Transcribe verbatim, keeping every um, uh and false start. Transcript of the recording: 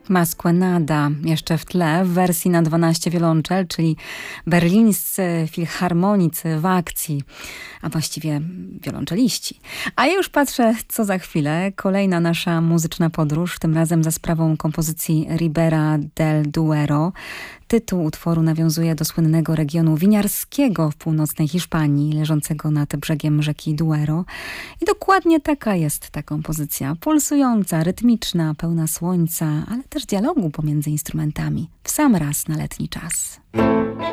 Masquenada jeszcze w tle w wersji na dwanaście wiolonczel, czyli berlińscy filharmonicy w akcji, a właściwie wiolonczeliści. A ja już patrzę, co za chwilę. Kolejna nasza muzyczna podróż, tym razem za sprawą kompozycji Ribera del Duero. Tytuł utworu nawiązuje do słynnego regionu winiarskiego w północnej Hiszpanii, leżącego nad brzegiem rzeki Duero. I dokładnie taka jest ta kompozycja. Pulsująca, rytmiczna, pełna słońca, ale też dialogu pomiędzy instrumentami. W sam raz na letni czas.